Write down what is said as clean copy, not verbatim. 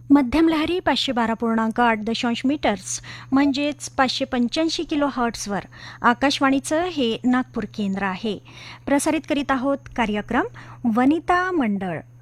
मध्यम लहरी 512.8 मीटर्स म्हणजेच 585 किलो हर्ट्सवर आकाशवाणीचं हे नागपूर केंद्र आहे. प्रसारित करीत आहोत कार्यक्रम वनिता मंडळ.